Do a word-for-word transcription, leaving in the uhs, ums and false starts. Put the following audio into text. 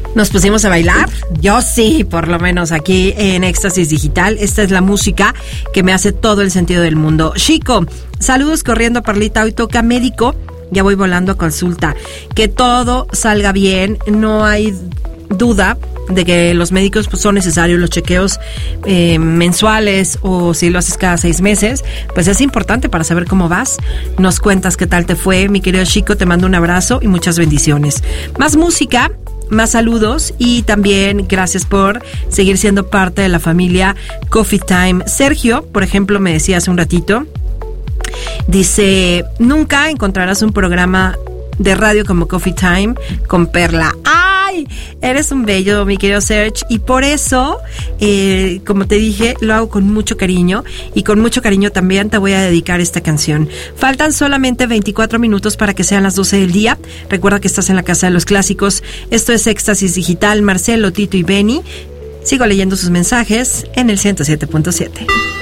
Nos pusimos a bailar. Yo sí, por lo menos aquí en Éxtasis Digital. Esta es la música que me hace todo el sentido del mundo. Chico, saludos corriendo, Perlita. Hoy toca médico. Ya voy volando a consulta. Que todo salga bien. No hay duda de que los médicos pues, son necesarios, los chequeos eh, mensuales, o si lo haces cada seis meses, pues es importante para saber cómo vas. Nos cuentas qué tal te fue, mi querido Chico. Te mando un abrazo y muchas bendiciones. Más música, más saludos, y también gracias por seguir siendo parte de la familia Coffee Time. Sergio, por ejemplo, me decía hace un ratito, dice, nunca encontrarás un programa de radio como Coffee Time con Perla. ¡Ay! Eres un bello, mi querido Serge, y por eso, eh, como te dije, lo hago con mucho cariño, y con mucho cariño también te voy a dedicar esta canción. Faltan solamente veinticuatro minutos para que sean las doce del día. Recuerda que estás en la Casa de los Clásicos. Esto es Éxtasis Digital. Marcelo, Tito y Benny. Sigo leyendo sus mensajes en el ciento siete punto siete.